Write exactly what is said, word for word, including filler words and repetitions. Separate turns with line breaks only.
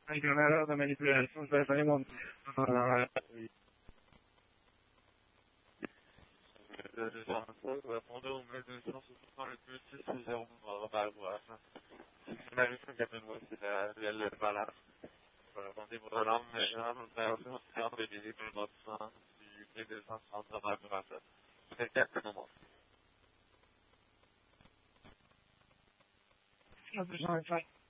Anche una errata manipulation, cioè faremo un...
répondez au mail de science dans le plus six zéro, on va pas le voir. C'est la mission qui a fait moi, c'est la réelle valable. Rendez-vous à l'homme, mais je vais faire des visites de notre sang, du prix de cent trente dans la grâce. C'est quatre moments.
That's